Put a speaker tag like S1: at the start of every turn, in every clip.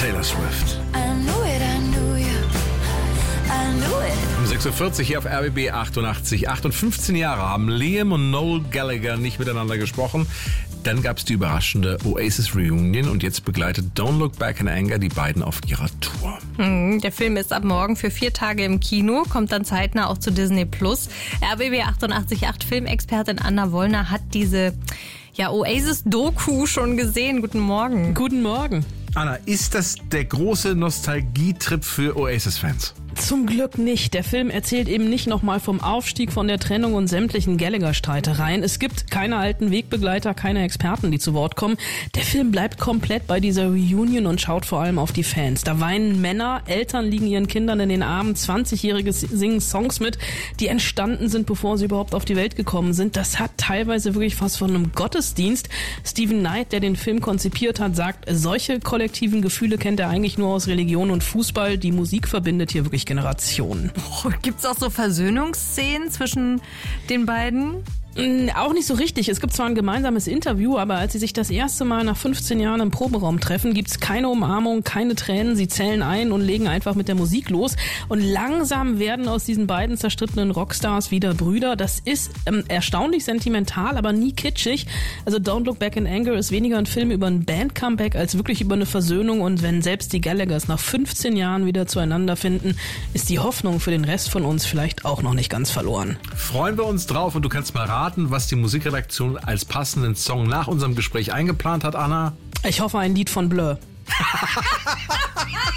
S1: Taylor Swift.
S2: I knew it, I knew you. I knew it.
S1: Um 6.40 Uhr hier auf RBB 88. 15 Jahre haben Liam und Noel Gallagher nicht miteinander gesprochen. Dann gab es die überraschende Oasis Reunion und jetzt begleitet Don't Look Back in Anger die beiden auf ihrer Tour.
S3: Der Film ist ab morgen für 4 Tage im Kino, kommt dann zeitnah auch zu Disney+. RBB 88.8 Filmexpertin Anna Wollner hat diese Oasis-Doku schon gesehen. Guten Morgen.
S4: Guten Morgen.
S1: Anna, ist das der große Nostalgietrip für Oasis-Fans?
S4: Zum Glück nicht. Der Film erzählt eben nicht nochmal vom Aufstieg, von der Trennung und sämtlichen Gallagher-Streitereien. Es gibt keine alten Wegbegleiter, keine Experten, die zu Wort kommen. Der Film bleibt komplett bei dieser Reunion und schaut vor allem auf die Fans. Da weinen Männer, Eltern liegen ihren Kindern in den Armen, 20-Jährige singen Songs mit, die entstanden sind, bevor sie überhaupt auf die Welt gekommen sind. Das hat teilweise wirklich was von einem Gottesdienst. Stephen Knight, der den Film konzipiert hat, sagt, solche kollektiven Gefühle kennt er eigentlich nur aus Religion und Fußball. Die Musik verbindet hier wirklich Generationen.
S3: Gibt's auch so Versöhnungsszenen zwischen den beiden?
S4: Auch nicht so richtig. Es gibt zwar ein gemeinsames Interview, aber als sie sich das erste Mal nach 15 Jahren im Proberaum treffen, gibt's keine Umarmung, keine Tränen. Sie zählen ein und legen einfach mit der Musik los. Und langsam werden aus diesen beiden zerstrittenen Rockstars wieder Brüder. Das ist erstaunlich sentimental, aber nie kitschig. Also Don't Look Back in Anger ist weniger ein Film über ein Band-Comeback als wirklich über eine Versöhnung. Und wenn selbst die Gallaghers nach 15 Jahren wieder zueinander finden, ist die Hoffnung für den Rest von uns vielleicht auch noch nicht ganz verloren.
S1: Freuen wir uns drauf und du kannst mal raten, was die Musikredaktion als passenden Song nach unserem Gespräch eingeplant hat, Anna.
S4: Ich hoffe, ein Lied von Blur.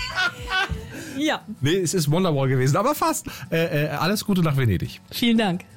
S3: Ja.
S1: Nee, es ist Wonderwall gewesen, aber fast. Alles Gute nach Venedig.
S4: Vielen Dank.